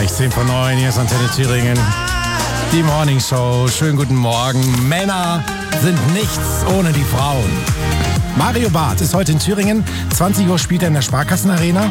Gleich 10 vor 9, hier ist Antenne Thüringen. Die Morning Show. Schönen guten Morgen. Männer sind nichts ohne die Frauen. Mario Barth ist heute in Thüringen. 20 Uhr spielt er in der Sparkassenarena.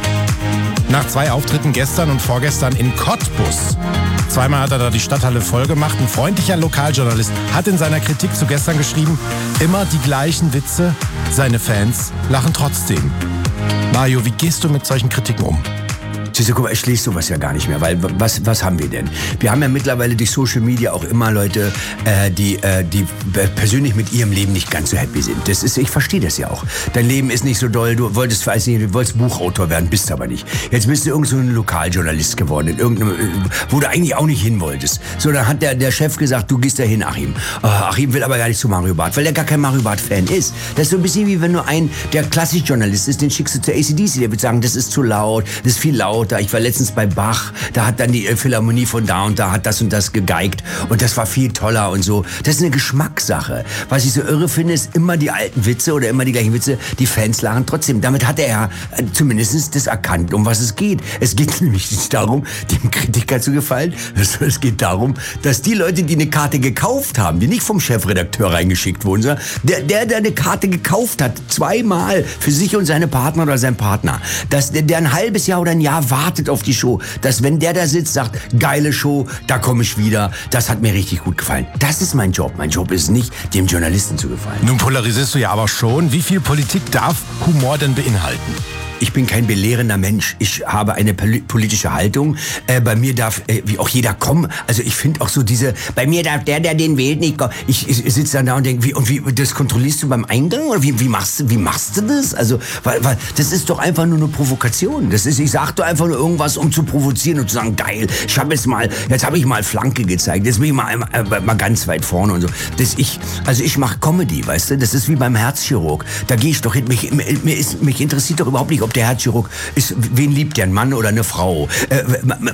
Nach 2 Auftritten gestern und vorgestern in Cottbus. Zweimal hat er da die Stadthalle voll gemacht. Ein freundlicher Lokaljournalist hat in seiner Kritik zu gestern geschrieben, immer die gleichen Witze, seine Fans lachen trotzdem. Mario, wie gehst du mit solchen Kritiken um? Siehst du, guck mal, ich lese sowas ja gar nicht mehr, weil was haben wir denn? Wir haben ja mittlerweile durch Social Media auch immer Leute, die persönlich mit ihrem Leben nicht ganz so happy sind. Ich verstehe das ja auch. Dein Leben ist nicht so doll, du wolltest Buchautor werden, bist aber nicht. Jetzt bist du irgend so ein Lokaljournalist geworden, wo du eigentlich auch nicht hin wolltest. So, dann hat der Chef gesagt, du gehst da hin, Achim. Achim will aber gar nicht zu Mario Barth, weil der gar kein Mario Barth-Fan ist. Das ist so ein bisschen wie wenn du der Klassikjournalist ist, den schickst du zur AC/DC, der wird sagen, das ist zu laut, das ist viel laut. Ich war letztens bei Bach, da hat dann die Philharmonie von da und da hat das und das gegeigt und das war viel toller und so. Das ist eine Geschmackssache. Was ich so irre finde, ist immer die alten Witze oder immer die gleichen Witze, die Fans lachen trotzdem. Damit hat er ja zumindest das erkannt, um was es geht. Es geht nämlich nicht darum, dem Kritiker zu gefallen, es geht darum, dass die Leute, die eine Karte gekauft haben, die nicht vom Chefredakteur reingeschickt wurden, sondern der eine Karte gekauft hat, 2-mal für sich und seine Partner oder sein Partner, dass der ein halbes Jahr oder ein Jahr wartet auf die Show, dass wenn der da sitzt, sagt, geile Show, da komme ich wieder, das hat mir richtig gut gefallen. Das ist mein Job. Mein Job ist nicht, dem Journalisten zu gefallen. Nun polarisierst du ja aber schon. Wie viel Politik darf Humor denn beinhalten? Ich bin kein belehrender Mensch. Ich habe eine politische Haltung. Bei mir darf wie auch jeder kommen. Also ich finde auch so bei mir darf der den wählt, nicht kommen. Ich sitze dann da und denke, wie das kontrollierst du beim Eingang? Oder wie machst du das? Also, weil das ist doch einfach nur eine Provokation. Ich sag doch einfach nur irgendwas, um zu provozieren und zu sagen, geil, jetzt habe ich mal Flanke gezeigt. Jetzt bin ich mal ganz weit vorne und so. Ich mache Comedy, weißt du? Das ist wie beim Herzchirurg. Da gehe ich doch hin. Mich interessiert doch überhaupt nicht, ob der Herzchirurg ist, wen liebt der, ein Mann oder eine Frau?